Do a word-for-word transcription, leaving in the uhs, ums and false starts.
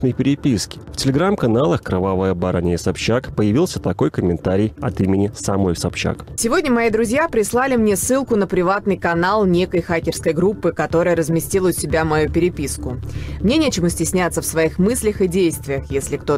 переписки. В телеграм-каналах «Кровавая барыня» и «Собчак» появился такой комментарий от имени самой Собчак. Сегодня мои друзья прислали мне ссылку на приватный канал некой хакерской группы, которая разместила у себя мою переписку. Мне нечему стесняться в своих мыслях и действиях. Если кто-то